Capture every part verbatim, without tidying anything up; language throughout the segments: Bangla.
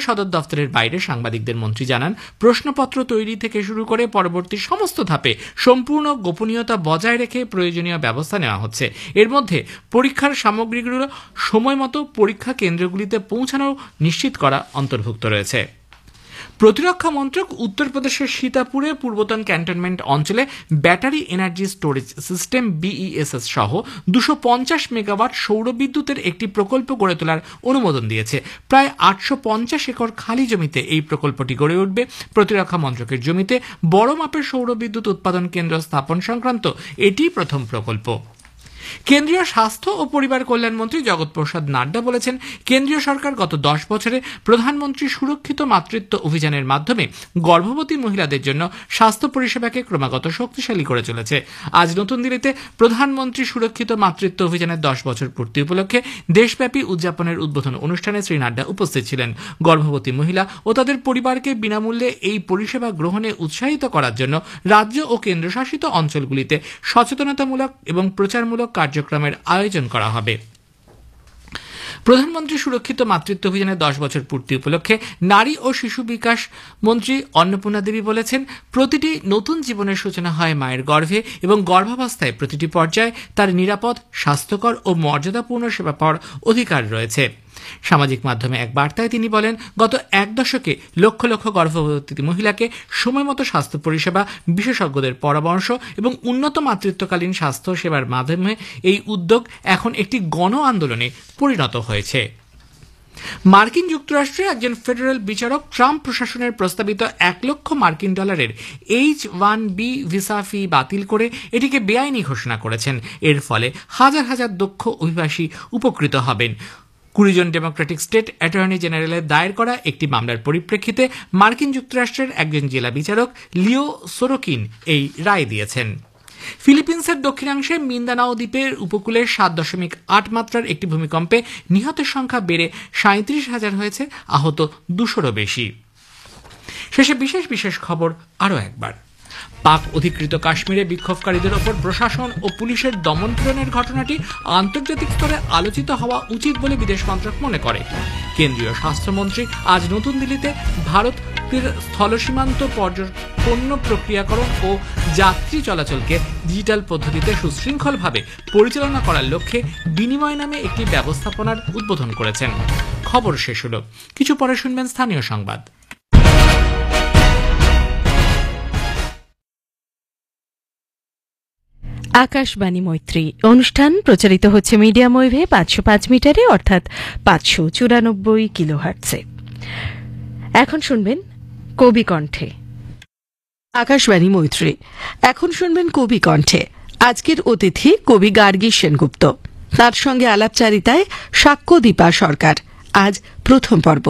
সদর দফতরের বাইরে সাংবাদিকদের মন্ত্রী জানান, প্রশ্নপত্র তৈরি থেকে শুরু করে পরবর্তী সমস্ত ধাপে সম্পূর্ণ গোপনীয়তা বজায় রেখে প্রয়োজনীয় ব্যবস্থা নেওয়া হচ্ছে। এর মধ্যে পরীক্ষার সামগ্রীগুলো সময় মতো পরীক্ষা কেন্দ্রগুলিতে পৌঁছানো নিশ্চিত করা অন্তর্ভুক্ত রয়েছে। প্রতিরক্ষা মন্ত্রক উত্তরপ্রদেশের সীতাপুরে পূর্বতন ক্যান্টনমেন্ট অঞ্চলে ব্যাটারি এনার্জি স্টোরেজ সিস্টেম বিইএসএস সহ দুশো পঞ্চাশ মেগাওয়াট সৌর বিদ্যুতের একটি প্রকল্প গড়ে তোলার অনুমোদন দিয়েছে। প্রায় আটশো পঞ্চাশ একর খালি জমিতে এই প্রকল্পটি গড়ে উঠবে। প্রতিরক্ষা মন্ত্রকের জমিতে বড় মাপের সৌর বিদ্যুৎ উৎপাদন কেন্দ্র স্থাপন সংক্রান্ত এটি প্রথম প্রকল্প। কেন্দ্রীয় স্বাস্থ্য ও পরিবার কল্যাণমন্ত্রী জগৎ প্রসাদ নাড্ডা বলেছেন, কেন্দ্রীয় সরকার গত দশ বছরে প্রধানমন্ত্রী সুরক্ষিত মাতৃত্ব অভিযানের মাধ্যমে গর্ভবতী মহিলাদের জন্য স্বাস্থ্য পরিষেবাকে ক্রমাগত শক্তিশালী করে চলেছে। আজ নতুন দিল্লিতে প্রধানমন্ত্রী সুরক্ষিত মাতৃত্ব অভিযানের দশ বছর পূর্তি উপলক্ষে দেশব্যাপী উদযাপনের উদ্বোধন অনুষ্ঠানে শ্রী নাড্ডা উপস্থিত ছিলেন। গর্ভবতী মহিলা ও তাদের পরিবারকে বিনামূল্যে এই পরিষেবা গ্রহণে উৎসাহিত করার জন্য রাজ্য ও কেন্দ্রশাসিত অঞ্চলগুলিতে সচেতনতামূলক এবং প্রচারমূলক কার্যক্রমের আয়োজন করা হবে। প্রধানমন্ত্রী সুরক্ষিত মাতৃত্ব অভিযানের দশ বছর পূর্তি উপলক্ষে নারী ও শিশু বিকাশ মন্ত্রী অন্নপূর্ণা দেবী বলেছেন, প্রতিটি নতুন জীবনের সূচনা হয় মায়ের গর্ভে এবং গর্ভাবস্থায় প্রতিটি পর্যায়ে তার নিরাপদ, স্বাস্থ্যকর ও মর্যাদাপূর্ণ সেবা পাওয়ার অধিকার রয়েছে। সামাজিক মাধ্যমে এক বার্তায় তিনি বলেন, গত এক দশকে লক্ষ লক্ষ গর্ভবতী মহিলাকে সময়মতো স্বাস্থ্য পরিষেবা, বিশেষজ্ঞদের পরামর্শ এবং উন্নত মাতৃত্বকালীন স্বাস্থ্য সেবার মাধ্যমে এই উদ্যোগ এখন একটি গণ আন্দোলনে পরিণত হয়েছে। মার্কিন যুক্তরাষ্ট্রে একজন ফেডারেল বিচারক ট্রাম্প প্রশাসনের প্রস্তাবিত এক লক্ষ মার্কিন ডলারের এইচ ওয়ান বি ভিসা ফি বাতিল করে এটিকে বেআইনি ঘোষণা করেছেন। এর ফলে হাজার হাজার দক্ষ অভিবাসী উপকৃত হবেন। কুড়ি জন ডেমোক্রেটিক স্টেট অ্যাটর্নি জেনারেলের দায়ের করা একটি মামলার পরিপ্রেক্ষিতে মার্কিন যুক্তরাষ্ট্রের একজন জেলা বিচারক লিও সোরোকিন এই রায় দিয়েছেন। ফিলিপিন্সের দক্ষিণাংশে মিন্দানাও দ্বীপের উপকূলের সাত দশমিক আট মাত্রার একটি ভূমিকম্পে নিহতের সংখ্যা বেড়ে সাঁত্রিশ হাজার হয়েছে, আহত দুশোরও বেশি। শেষে বিশেষ বিশেষ খবর আরও একবার। পাক অধিকৃত কাশ্মীরে বিক্ষোভকারীদের ওপর প্রশাসন ও পুলিশের দমনপীড়নের ঘটনাটি আন্তর্জাতিক স্তরে আলোচিত হওয়া উচিত বলে বিদেশ মন্ত্রক মনে করে। কেন্দ্রীয় স্বাস্থ্যমন্ত্রী আজ নতুন দিল্লিতে ভারতের স্থলসীমান্ত পণ্য প্রক্রিয়াকরণ ও যাত্রী চলাচলকে ডিজিটাল পদ্ধতিতে সুশৃঙ্খলভাবে পরিচালনা করার লক্ষ্যে বিনিময় নামে একটি ব্যবস্থাপনার উদ্বোধন করেছেন। খবর শেষ হলো, কিছু পরে শুনবেন স্থানীয় সংবাদ। আকাশবাণী মৈত্রী অনুষ্ঠান প্রচারিত হচ্ছে মিডিয়াম ওয়েভে পাঁচশো পাঁচ মিটারে অর্থাৎ পাঁচশো চুরানব্বই কিলোহার্টজে। এখন শুনবেন কবি কণ্ঠে। আকাশবাণী মৈত্রী, এখন শুনবেন কবি কণ্ঠে। আজকের অতিথি কবি গার্গী সেনগুপ্ত, তার সঙ্গে আলাপচারিতায় সাক্ষ্যদীপা সরকার। আজ প্রথম পর্ব।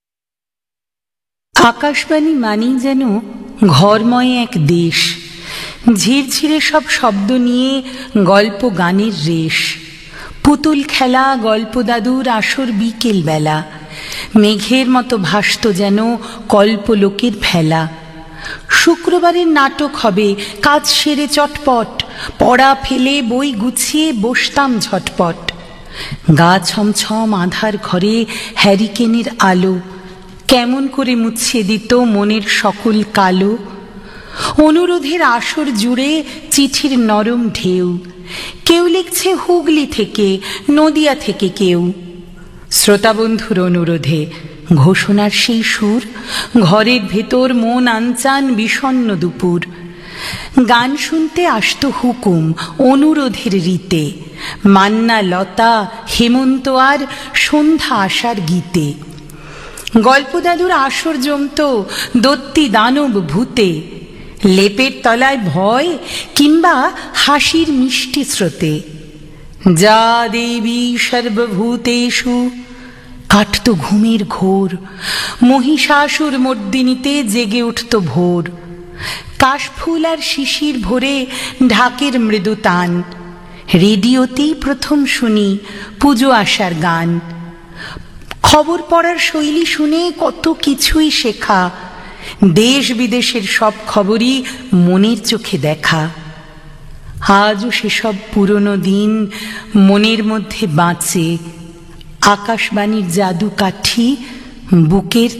আকাশবাণী মানেই যেন ঘরময় এক দেশ, ঝিরঝিরে সব শব্দ নিয়ে গল্প গানের রেশ, পুতুল খেলা, গল্প দাদুর আসর বিকেল বেলা, মেঘের মতো ভাসত যেন কল্পলোকের ভেলা। শুক্রবারের নাটক হবে, কাজ সেরে চটপট, পড়া ফেলে বই গুছিয়ে বসতাম ঝটপট। গা ছমছম আধার ঘরে হ্যারিকেনের আলো কেমন করে মুছিয়ে দিত মনের সকল কালো। অনুরোধের আসর জুড়ে চিঠির নরম ঢেউ, কেউ লিখছে হুগলি থেকে, নদিয়া থেকে কেউ। শ্রোতাবন্ধুর অনুরোধে ঘোষণার সেই সুর, ঘরের ভেতর মন আনচান বিষণ্ণ দুপুর। গান শুনতে আসতো হুকুম অনুরোধের রীতে, মান্না, লতা, হেমন্ত আর সন্ধ্যা আসার গীতে। গল্পদাদুর আসর জমত দত্তি দানব ভূতে, লেপের তলায় ভয় কিংবা হাসির মিষ্টি স্রোতে। যা দেবী সর্বভূতেষু কাটত ঘুমের ঘোর, মহিষাসুর মর্দিনীতে জেগে উঠত ভোর। কাশফুল আর শিশির ভরে ঢাকের মৃদু তান, রেডিওতেই প্রথম শুনি পুজো আসার গান। খবর পড়ার শৈলী শুনে কত কিছুই শেখা, দেশ বিদেশের সব খবরই মনের চোখে দেখা। আজও সেসব পুরনো দিন মনের মধ্যে বাঁচে, আকাশবাণীর জাদু কাঠি বুকের